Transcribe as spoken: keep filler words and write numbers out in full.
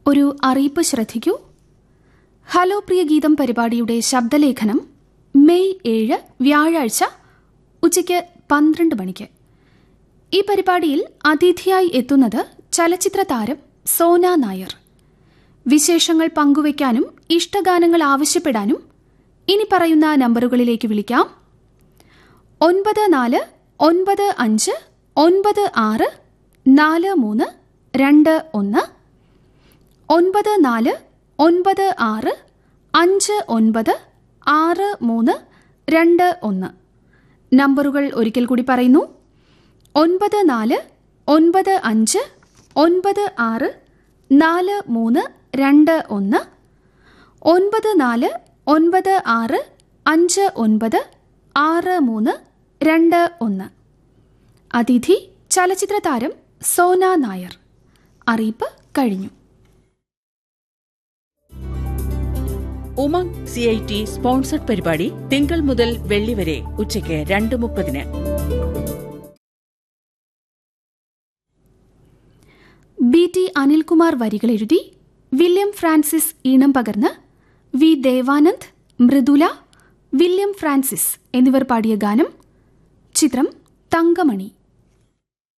ഒരു അറിയിപ്പ് ശ്രദ്ധിക്കൂ. ഹലോ പ്രിയ ഗീതം പരിപാടിയുടെ ശബ്ദലേഖനം മെയ് ഏഴ് വ്യാഴാഴ്ച ഉച്ചയ്ക്ക് പന്ത്രണ്ട് മണിക്ക്. ഈ പരിപാടിയിൽ അതിഥിയായി എത്തുന്നത് ചലച്ചിത്ര താരം സോന നായർ. വിശേഷങ്ങൾ പങ്കുവയ്ക്കാനും ഇഷ്ടഗാനങ്ങൾ ആവശ്യപ്പെടാനും ഇനി പറയുന്ന നമ്പറുകളിലേക്ക് വിളിക്കാം. ഒൻപത് നാല് ഒൻപത് അഞ്ച് ഒൻപത് ആറ് നാല് മൂന്ന് രണ്ട് ഒന്ന്, ഒൻപത് നാല് ഒൻപത് ആറ് അഞ്ച് ഒൻപത് ആറ് മൂന്ന് രണ്ട് ഒന്ന്. നമ്പറുകൾ ഒരിക്കൽ കൂടി പറയുന്നു. ഒൻപത് നാല് ഒൻപത് അഞ്ച് ഒൻപത് ആറ് നാല് മൂന്ന് രണ്ട് ഒന്ന്, ഒൻപത് നാല് ഒൻപത് ആറ് അഞ്ച് ഒൻപത് ആറ് മൂന്ന് രണ്ട് ഒന്ന്. അതിഥി ചലച്ചിത്ര താരം സോന നായർ. അറിയിപ്പ് കഴിഞ്ഞു. Umang C I T sponsored പരിപാടി തിങ്കൾ മുതൽ വെള്ളി വരെ ഉച്ചയ്ക്ക് രണ്ട് മുപ്പതിന്. ബി ടി അനിൽകുമാർ വരികൾ എഴുതി വില്യം ഫ്രാൻസിസ് ഈണം പകർന്ന് V Devanand, Mridula, William Francis എന്നിവർ പാടിയ ഗാനം. ചിത്രം തങ്കമണി.